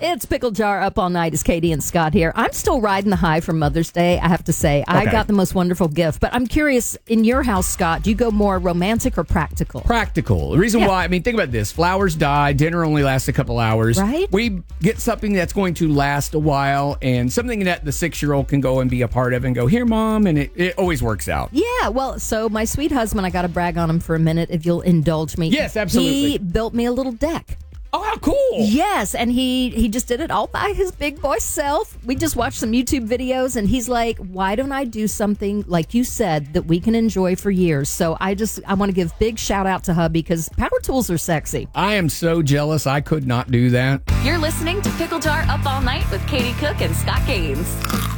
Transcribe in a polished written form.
It's Pickle Jar Up All Night. It's Katie and Scott here. I'm still riding the high from Mother's Day, I have to say. I got the most wonderful gift. But I'm curious, in your house, Scott, do you go more romantic or practical? Practical. The reason why, think about this. Flowers die. Dinner only lasts a couple hours. Right. We get something that's going to last a while and something that the 6-year-old can go and be a part of and go, here, Mom, and it always works out. Yeah, well, so my sweet husband, I got to brag on him for a minute, if you'll indulge me. Yes, absolutely. He built me a little deck. Oh, how cool. Yes, and he just did it all by his big boy self. We just watched some YouTube videos, and he's like, why don't I do something, like you said, that we can enjoy for years? So I want to give big shout out to hubby, because power tools are sexy. I am so jealous. I could not do that. You're listening to Pickle Jar Up All Night with Katie Cook and Scott Gaines.